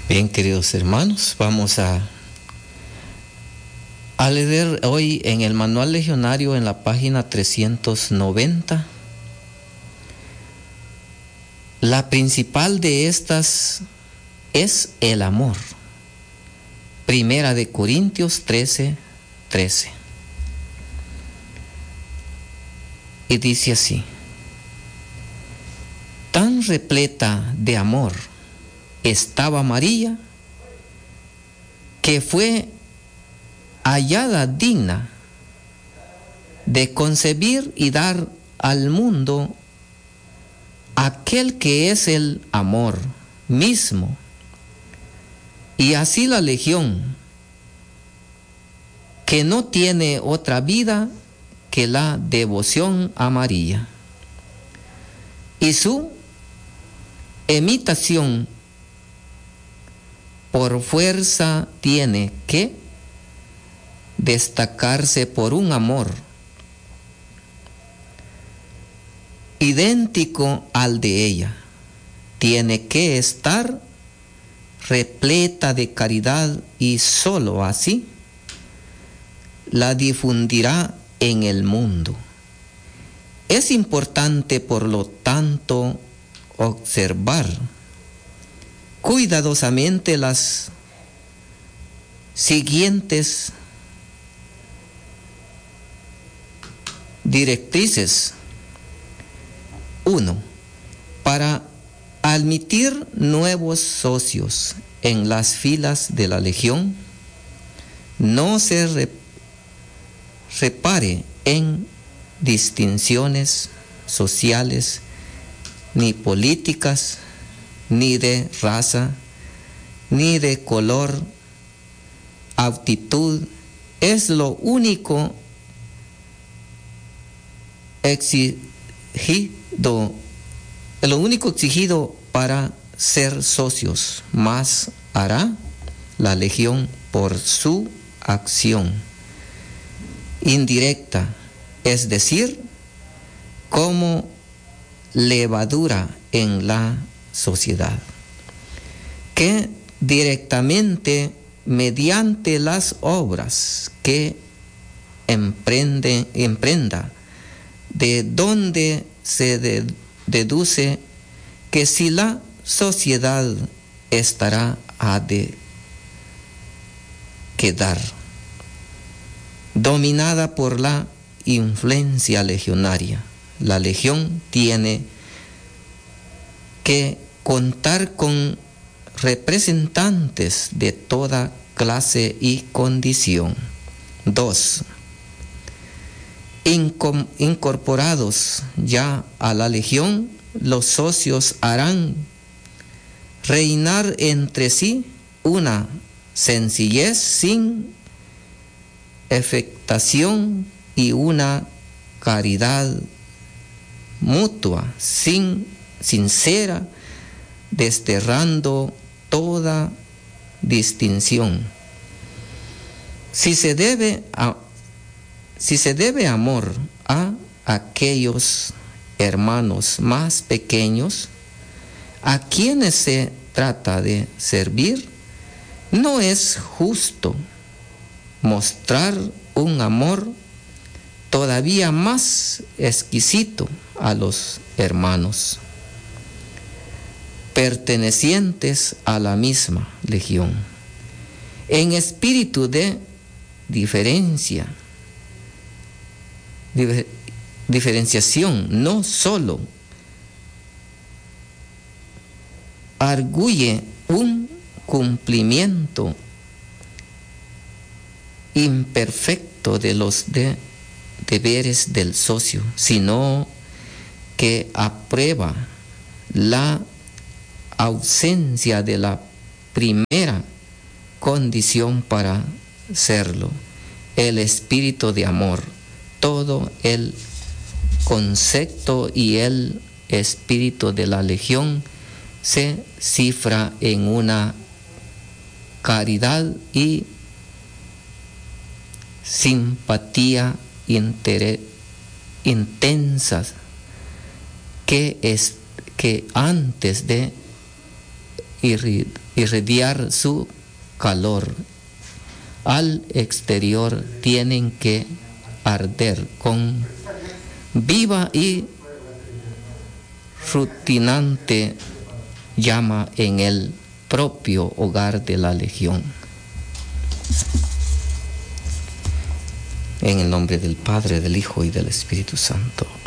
Bien, queridos hermanos, vamos a leer hoy en el Manual Legionario en la página 390. La principal de estas es el amor. Primera de Corintios 13:13. Y dice así: tan repleta de amor estaba María, que fue hallada digna de concebir y dar al mundo aquel que es el amor mismo. Y así la Legión, que no tiene otra vida que la devoción a María, y su imitación por fuerza tiene que destacarse por un amor idéntico al de ella. Tiene que estar repleta de caridad, y sólo así la difundirá en el mundo. Es importante, por lo tanto, observar cuidadosamente las siguientes directrices. 1. Para admitir nuevos socios en las filas de la Legión, no se repare en distinciones sociales, ni políticas, ni de raza, ni de color, aptitud. Es lo único exigido para ser socios, más hará la Legión por su acción indirecta, es decir, como levadura en la sociedad, que directamente, mediante las obras que emprenda, de donde se deduce que si la sociedad ha de quedar dominada por la influencia legionaria. La Legión tiene que contar con representantes de toda clase y condición. 2. Incorporados ya a la Legión, los socios harán reinar entre sí una sencillez sin afectación y una caridad mutua, sincera, desterrando toda distinción. Si se debe amor a aquellos hermanos más pequeños a quienes se trata de servir, no es justo mostrar un amor todavía más exquisito a los hermanos pertenecientes a la misma Legión, en espíritu de diferenciación. No solo arguye un cumplimiento imperfecto de los deberes del socio, sino que aprueba la ausencia de la primera condición para serlo, el espíritu de amor. Todo el concepto y el espíritu de la Legión se cifra en una caridad y simpatía intensas que antes de irradiar su calor. Al exterior tienen que arder con viva y rutinante llama en el propio hogar de la Legión. En el nombre del Padre, del Hijo y del Espíritu Santo.